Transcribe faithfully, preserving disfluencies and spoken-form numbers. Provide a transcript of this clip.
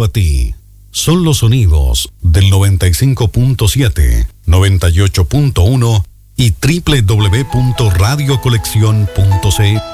a ti. Son los sonidos del noventa y cinco punto siete, noventa y ocho punto uno y doble u doble u doble u punto radio colección punto c